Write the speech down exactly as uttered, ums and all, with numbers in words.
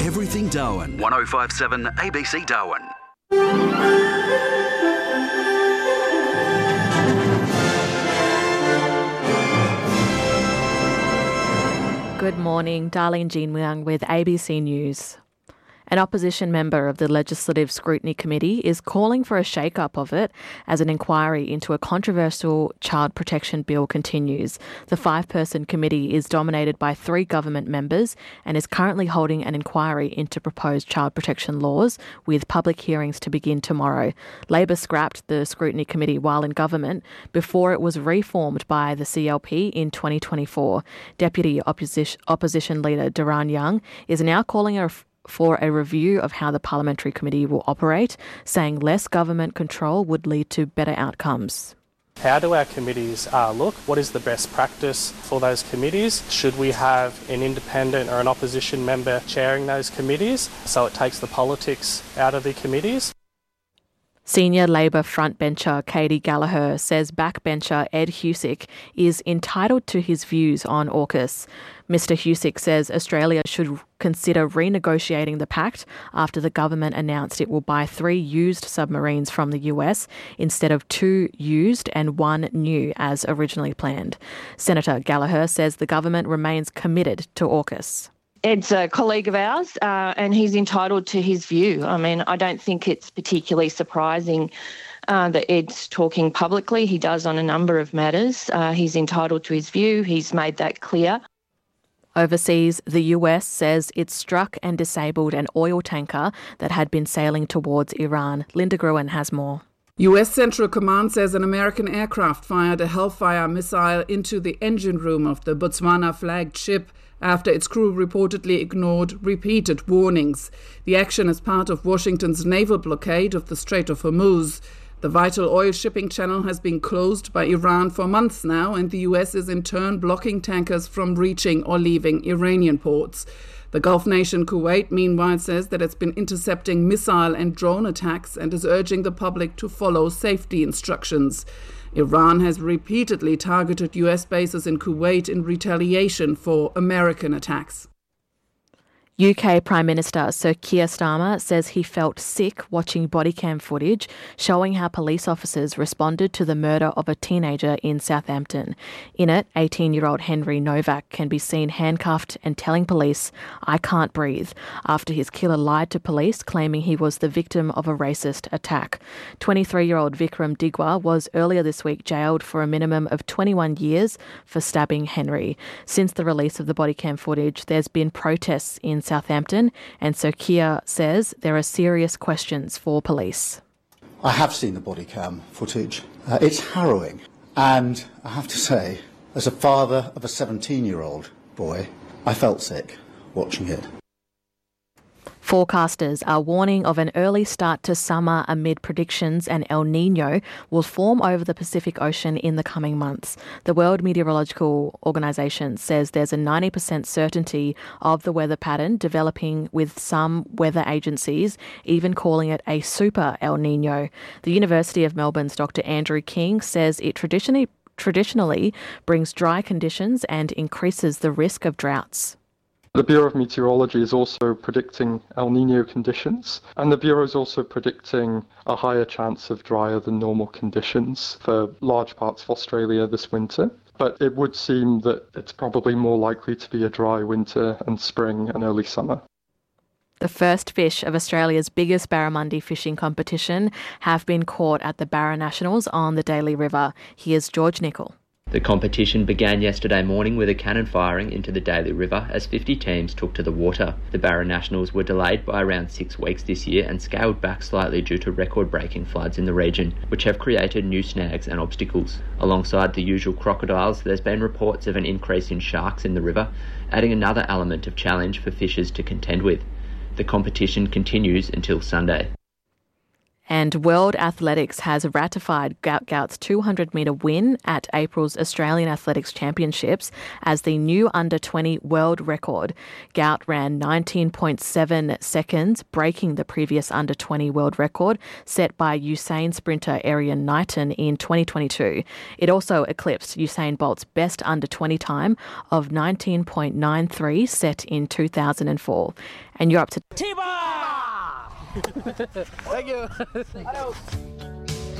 Everything Darwin. one oh five point seven A B C Darwin. Good morning, Darlene Jean Myung with A B C News. An opposition member of the Legislative Scrutiny Committee is calling for a shake-up of it as an inquiry into a controversial child protection bill continues. The five-person committee is dominated by three government members and is currently holding an inquiry into proposed child protection laws, with public hearings to begin tomorrow. Labor scrapped the Scrutiny Committee while in government before it was reformed by the C L P in twenty twenty-four. Deputy Opposition, opposition Leader Doron Young is now calling a for a review of how the parliamentary committee will operate, saying less government control would lead to better outcomes. How do our committees uh, look? What is the best practice for those committees? Should we have an independent or an opposition member chairing those committees so it takes the politics out of the committees? Senior Labor frontbencher Katie Gallagher says backbencher Ed Husic is entitled to his views on AUKUS. Mister Husic says Australia should consider renegotiating the pact after the government announced it will buy three used submarines from the U S instead of two used and one new as originally planned. Senator Gallagher says the government remains committed to AUKUS. Ed's a colleague of ours uh, and he's entitled to his view. I mean, I don't think it's particularly surprising uh, that Ed's talking publicly. He does on a number of matters. Uh, he's entitled to his view. He's made that clear. Overseas, the U S says it struck and disabled an oil tanker that had been sailing towards Iran. Linda Gruen has more. U S Central Command says an American aircraft fired a Hellfire missile into the engine room of the Botswana-flagged ship after its crew reportedly ignored repeated warnings. The action is part of Washington's naval blockade of the Strait of Hormuz. The vital oil shipping channel has been closed by Iran for months now, and the U S is in turn blocking tankers from reaching or leaving Iranian ports. The Gulf nation Kuwait, meanwhile, says that it's been intercepting missile and drone attacks and is urging the public to follow safety instructions. Iran has repeatedly targeted U S bases in Kuwait in retaliation for American attacks. U K Prime Minister Sir Keir Starmer says he felt sick watching body cam footage showing how police officers responded to the murder of a teenager in Southampton. In it, eighteen-year-old Henry Novak can be seen handcuffed and telling police, "I can't breathe," after his killer lied to police, claiming he was the victim of a racist attack. twenty-three-year-old Vikram Digwa was earlier this week jailed for a minimum of twenty-one years for stabbing Henry. Since the release of the body cam footage, there's been protests in Southampton, and Sir Keir says there are serious questions for police. I have seen the body cam footage. Uh, it's harrowing. And I have to say, as a father of a seventeen-year-old boy, I felt sick watching it. Forecasters are warning of an early start to summer amid predictions an El Niño will form over the Pacific Ocean in the coming months. The World Meteorological Organization says there's a ninety percent certainty of the weather pattern developing, with some weather agencies even calling it a super El Niño. The University of Melbourne's Doctor Andrew King says it traditionally traditionally brings dry conditions and increases the risk of droughts. The Bureau of Meteorology is also predicting El Niño conditions, and the Bureau is also predicting a higher chance of drier than normal conditions for large parts of Australia this winter. But it would seem that it's probably more likely to be a dry winter and spring and early summer. The first fish of Australia's biggest barramundi fishing competition have been caught at the Barra Nationals on the Daly River. Here's George Nicol. The competition began yesterday morning with a cannon firing into the Daly River as fifty teams took to the water. The Barra Nationals were delayed by around six weeks this year and scaled back slightly due to record-breaking floods in the region, which have created new snags and obstacles. Alongside the usual crocodiles, there's been reports of an increase in sharks in the river, adding another element of challenge for fishers to contend with. The competition continues until Sunday. And World Athletics has ratified Gout Gout's two hundred metre win at April's Australian Athletics Championships as the new under twenty world record. Gout ran nineteen point seven seconds, breaking the previous under twenty world record set by Usain sprinter Erriyon Knighton in twenty twenty-two. It also eclipsed Usain Bolt's best under twenty time of nineteen point nine three set in two thousand four. And you're up to... T-Bar! Thank you.